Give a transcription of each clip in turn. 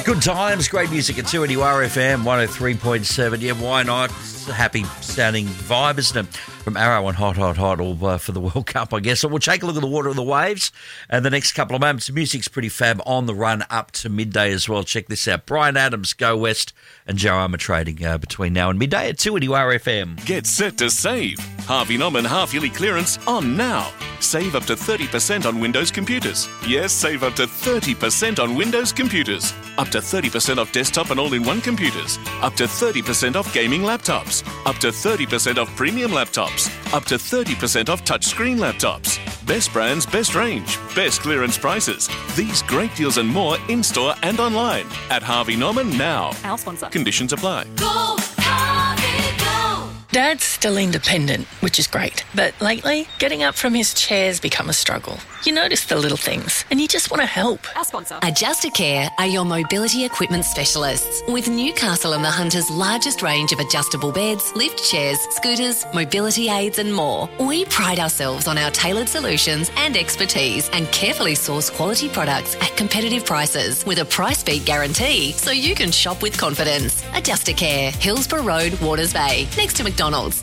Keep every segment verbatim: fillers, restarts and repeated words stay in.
Good times, great music at two N U R F M one oh three point seven. Yeah, why not? It's a happy sounding vibe, isn't it? From Arrow and Hot, Hot, Hot, all uh, for the World Cup, I guess. So we'll take a look at the water and the waves. And the next couple of moments, the music's pretty fab on the run up to midday as well. Check this out. Brian Adams, Go West, and Joe Armour trading uh, between now and midday at two N U R F M. Get set to save. Harvey Norman half-yearly clearance on now. Save up to thirty percent on Windows computers. Yes, save up to thirty percent on Windows computers. Up to thirty percent off desktop and all-in-one computers. Up to thirty percent off gaming laptops. Up to thirty percent off premium laptops. Up to thirty percent off touchscreen laptops. Best brands, best range, best clearance prices. These great deals and more in-store and online at Harvey Norman now. Our sponsor. Conditions apply. Go, Harvey, go! Dad's still independent, which is great. But lately, getting up from his chair's become a struggle. You notice the little things, and you just want to help. Our sponsor. Adjustacare are your mobility equipment specialists. With Newcastle and the Hunter's largest range of adjustable beds, lift chairs, scooters, mobility aids and more, we pride ourselves on our tailored solutions and expertise and carefully source quality products at competitive prices with a price beat guarantee so you can shop with confidence. Adjustacare, Hillsborough Road, Waters Bay, next to McDonald's.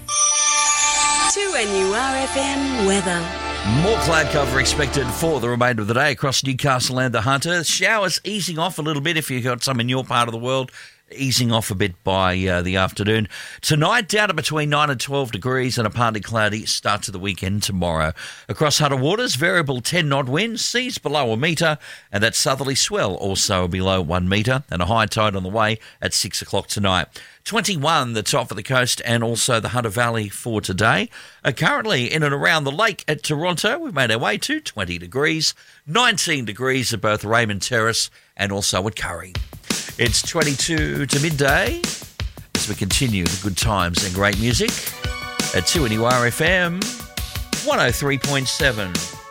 two N U R F M weather. More cloud cover expected for the remainder of the day across Newcastle and the Hunter. Showers easing off a little bit if you've got some in your part of the world. Easing off a bit by uh, the afternoon. Tonight, down to between nine and twelve degrees and a partly cloudy start to the weekend tomorrow. Across Hunter Waters, variable ten knot winds, seas below a metre, and that southerly swell also below one metre, and a high tide on the way at six o'clock tonight. twenty-one the top of the coast and also the Hunter Valley for today. Uh, currently in and around the lake at Toronto, we've made our way to twenty degrees, nineteen degrees at both Raymond Terrace and also at Curry. It's twenty-two to midday as we continue the good times and great music at two N U R F M one oh three point seven.